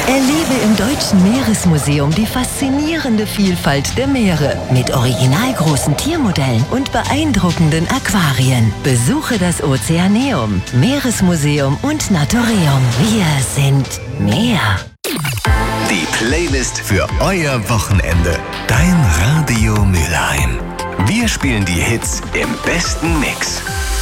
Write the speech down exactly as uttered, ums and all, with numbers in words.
Erlebe im Deutschen Meeresmuseum die faszinierende Vielfalt der Meere mit originalgroßen Tiermodellen und beeindruckenden Aquarien. Besuche das Ozeaneum, Meeresmuseum und Naturium. Wir sind Meer. Die Playlist für euer Wochenende. Dein Radio Mülheim. Wir spielen die Hits im besten Mix.